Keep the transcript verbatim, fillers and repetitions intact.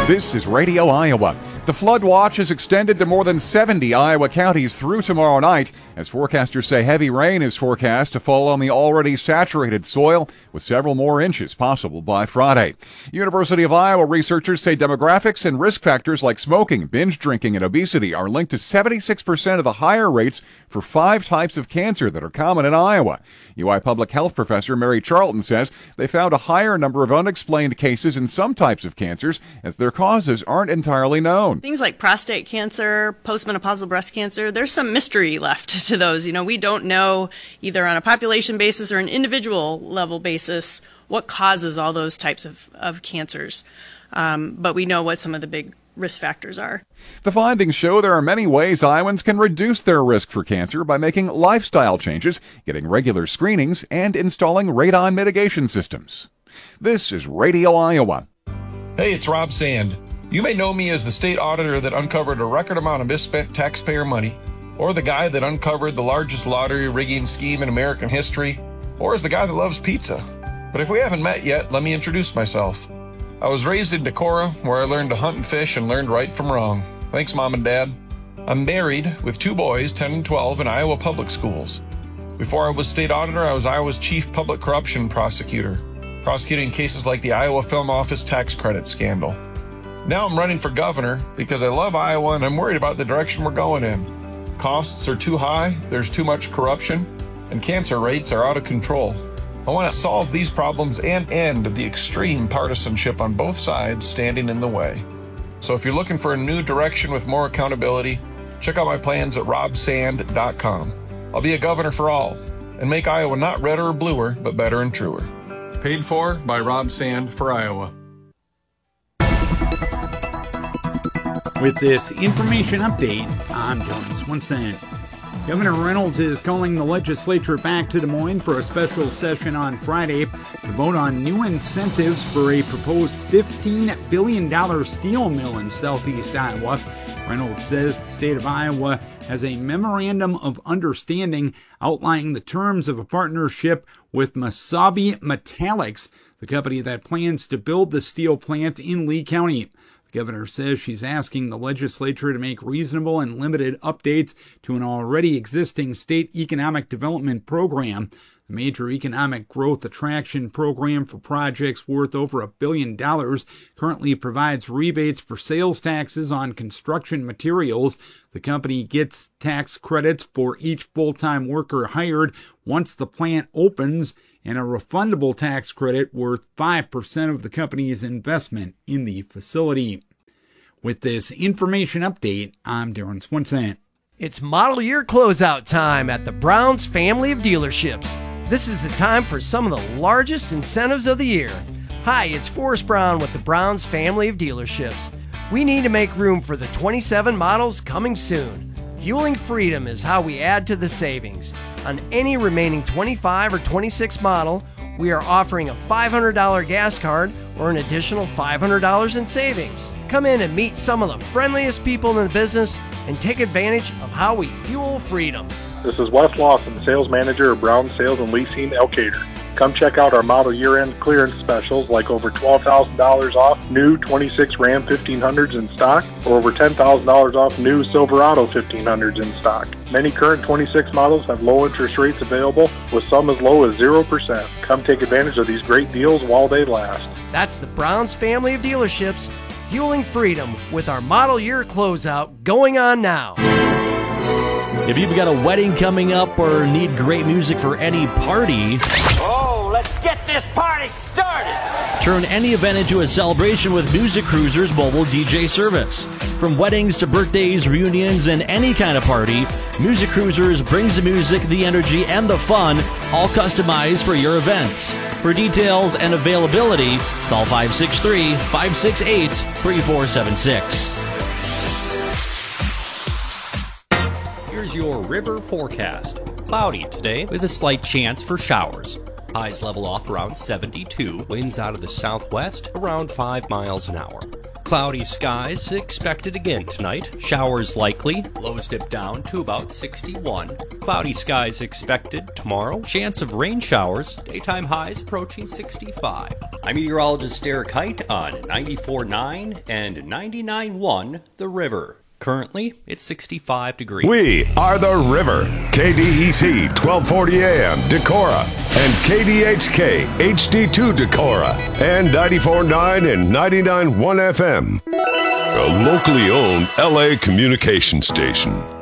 This is Radio Iowa. The flood watch is extended to more than seventy Iowa counties through tomorrow night, as forecasters say heavy rain is forecast to fall on the already saturated soil, with several more inches possible by Friday. University of Iowa researchers say demographics and risk factors like smoking, binge drinking, and obesity are linked to seventy-six percent of the higher rates for five types of cancer that are common in Iowa. U I Public Health professor Mary Charlton says they found a higher number of unexplained cases in some types of cancers, as their causes aren't entirely known. Things like prostate cancer, postmenopausal breast cancer, there's some mystery left to those. You know, we don't know, either on a population basis or an individual level basis, what causes all those types of, of cancers. Um, but we know what some of the big risk factors are. The findings show there are many ways Iowans can reduce their risk for cancer by making lifestyle changes, getting regular screenings, and installing radon mitigation systems. This is Radio Iowa. Hey, it's Rob Sand. You may know me as the state auditor that uncovered a record amount of misspent taxpayer money, or the guy that uncovered the largest lottery rigging scheme in American history, or as the guy that loves pizza. But if we haven't met yet, let me introduce myself. I was raised in Decorah, where I learned to hunt and fish and learned right from wrong. Thanks, Mom and Dad. I'm married with two boys, ten and twelve, in Iowa public schools. Before I was state auditor, I was Iowa's chief public corruption prosecutor, prosecuting cases like the Iowa Film Office tax credit scandal. Now I'm running for governor because I love Iowa and I'm worried about the direction we're going in. Costs are too high, there's too much corruption, and cancer rates are out of control. I want to solve these problems and end the extreme partisanship on both sides standing in the way. So if you're looking for a new direction with more accountability, check out my plans at rob sand dot com. I'll be a governor for all and make Iowa not redder or bluer, but better and truer. Paid for by Rob Sand for Iowa. With this information update, I'm Dylan Swinson. Governor Reynolds is calling the legislature back to Des Moines for a special session on Friday to vote on new incentives for a proposed fifteen billion dollars steel mill in southeast Iowa. Reynolds says the state of Iowa has a memorandum of understanding outlining the terms of a partnership with Mesabi Metallics, the company that plans to build the steel plant in Lee County. The governor says she's asking the legislature to make reasonable and limited updates to an already existing state economic development program. The major economic growth attraction program for projects worth over a billion dollars currently provides rebates for sales taxes on construction materials. The company gets tax credits for each full-time worker hired once the plant opens, and a refundable tax credit worth five percent of the company's investment in the facility. With this information update, I'm Darren Swinson. It's model year closeout time at the Browns family of dealerships. This is the time for some of the largest incentives of the year. Hi, it's Forrest Brown with the Browns family of dealerships. We need to make room for the twenty-seven models coming soon. Fueling freedom is how we add to the savings. On any remaining twenty-five or twenty-six model, we are offering a five hundred dollars gas card or an additional five hundred dollars in savings. Come in and meet some of the friendliest people in the business and take advantage of how we fuel freedom. This is Wes Lawson, Sales Manager of Brown Sales and Leasing, Elkader. Come check out our model year-end clearance specials like over twelve thousand dollars off new twenty-six Ram fifteen hundreds in stock or over ten thousand dollars off new Silverado fifteen hundreds in stock. Many current twenty-six models have low interest rates available with some as low as zero percent. Come take advantage of these great deals while they last. That's the Browns family of dealerships, fueling freedom with our model year closeout going on now. If you've got a wedding coming up or need great music for any party, oh, let's get this party started! Turn any event into a celebration with Music Cruiser's mobile D J service. From weddings to birthdays, reunions, and any kind of party, Music Cruisers brings the music, the energy, and the fun, all customized for your event. For details and availability, call five six three, five six eight, three four seven six. Here's your river forecast. Cloudy today with a slight chance for showers. Highs level off around seventy-two. Winds out of the southwest around five miles an hour. Cloudy skies expected again tonight. Showers likely. Lows dip down to about sixty-one. Cloudy skies expected tomorrow. Chance of rain showers. Daytime highs approaching sixty-five. I'm meteorologist Derek Height on ninety-four point nine and ninety-nine point one The River. Currently, it's sixty-five degrees. We are The River. K D E C twelve forty A M Decorah and K D H K H D two Decorah and ninety-four point nine and ninety-nine point one F M. A locally owned L A communication station.